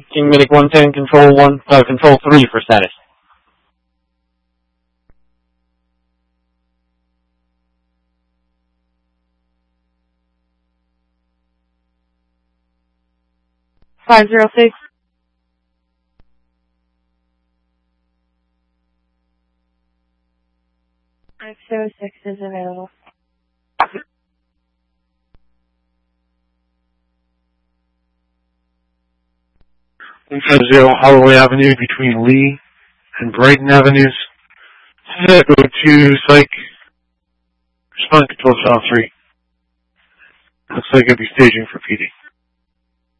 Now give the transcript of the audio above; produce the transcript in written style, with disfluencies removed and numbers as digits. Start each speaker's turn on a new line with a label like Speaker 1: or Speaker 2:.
Speaker 1: King Medic 110, control 3 for status.
Speaker 2: Five 506. X06 is available.
Speaker 3: 150 Holloway Avenue between Lee and Brighton Avenues. Go to Psych. Respond control channel 3. Looks like it'll be staging for PD.